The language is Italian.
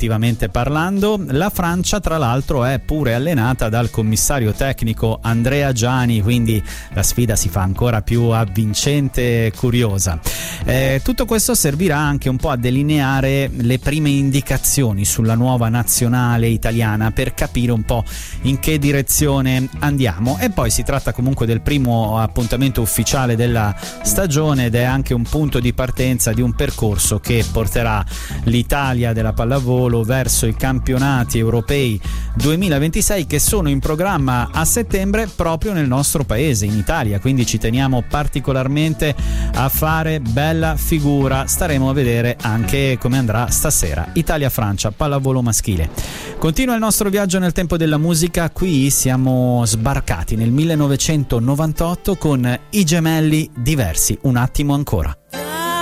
sportivamente parlando. La Francia tra l'altro è pure allenata dal commissario tecnico Andrea Giani, quindi la sfida si fa ancora più avvincente e curiosa. Tutto questo servirà anche un po' a delineare le prime indicazioni sulla nuova nazionale italiana per capire un po' in che direzione andiamo, e poi si tratta comunque del primo appuntamento ufficiale della stagione ed è anche un punto di partenza di un percorso che porterà l'Italia della pallavolo verso i campionati europei 2026 che sono in programma a settembre proprio nel nostro paese, in Italia, quindi ci teniamo particolarmente a fare bella figura. Staremo a vedere anche come andrà stasera Italia-Francia pallavolo maschile. Continua il nostro viaggio nel tempo della musica. Qui siamo sbarcati nel 1998 con i Gemelli Diversi. Un attimo ancora.